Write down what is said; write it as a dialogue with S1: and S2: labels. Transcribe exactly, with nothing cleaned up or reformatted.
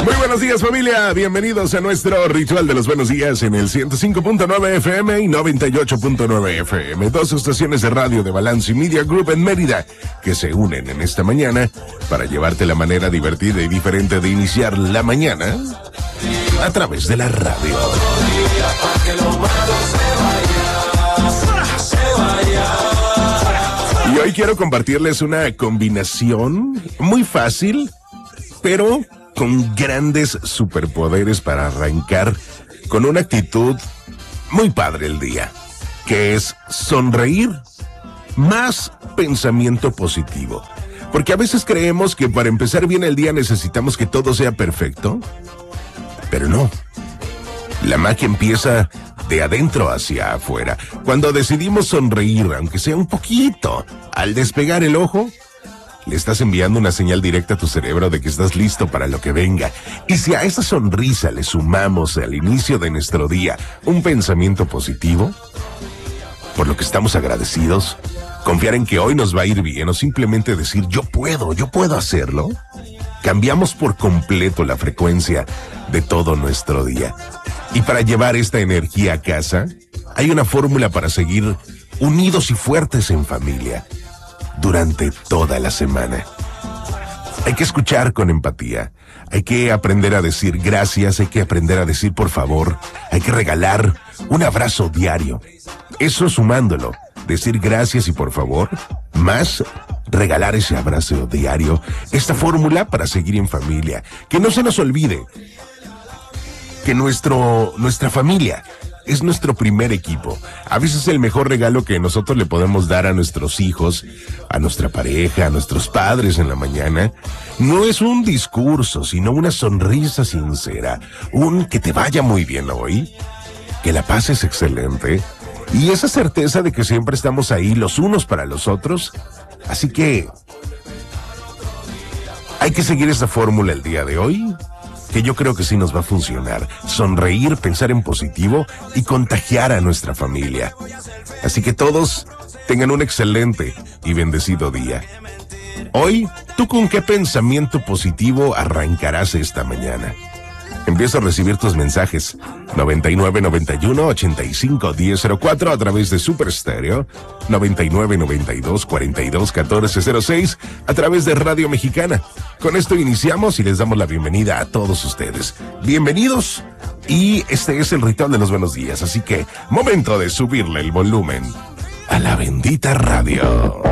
S1: Muy buenos días, familia. Bienvenidos a nuestro ritual de los buenos días en el ciento cinco punto nueve F M y noventa y ocho punto nueve F M. Dos estaciones de radio de Balance y Media Group en Mérida que se unen en esta mañana para llevarte la manera divertida y diferente de iniciar la mañana a través de la radio. Y hoy quiero compartirles una combinación muy fácil, pero con grandes superpoderes para arrancar con una actitud muy padre el día, que es sonreír más pensamiento positivo. Porque a veces creemos que para empezar bien el día necesitamos que todo sea perfecto, pero no. La magia empieza de adentro hacia afuera. Cuando decidimos sonreír, aunque sea un poquito, al despegar el ojo, le estás enviando una señal directa a tu cerebro de que estás listo para lo que venga. Y si a esa sonrisa le sumamos al inicio de nuestro día un pensamiento positivo, por lo que estamos agradecidos, confiar en que hoy nos va a ir bien o simplemente decir yo puedo, yo puedo hacerlo, cambiamos por completo la frecuencia de todo nuestro día. Y para llevar esta energía a casa, hay una fórmula para seguir unidos y fuertes en familia durante toda la semana. Hay que escuchar con empatía, hay que aprender a decir gracias, hay que aprender a decir por favor, hay que regalar un abrazo diario. Eso sumándolo, decir gracias y por favor, más regalar ese abrazo diario, esta fórmula para seguir en familia. Que no se nos olvide que nuestro, nuestra familia es nuestro primer equipo. A veces el mejor regalo que nosotros le podemos dar a nuestros hijos, a nuestra pareja, a nuestros padres en la mañana, no es un discurso, sino una sonrisa sincera, un que te vaya muy bien hoy, que la pases excelente, y esa certeza de que siempre estamos ahí los unos para los otros. Así que hay que seguir esa fórmula el día de hoy, que yo creo que sí nos va a funcionar. Sonreír, pensar en positivo y contagiar a nuestra familia. Así que todos tengan un excelente y bendecido día. Hoy, ¿tú con qué pensamiento positivo arrancarás esta mañana? Empiezo a recibir tus mensajes noventa y nueve noventa y uno ochenta y cinco diez cero cuatro a través de Super Stereo, noventa y nueve noventa y dos cuarenta y dos catorce cero seis a través de Radio Mexicana. Con esto iniciamos y les damos la bienvenida a todos ustedes. Bienvenidos, y este es el ritual de los buenos días, así que momento de subirle el volumen a la bendita radio.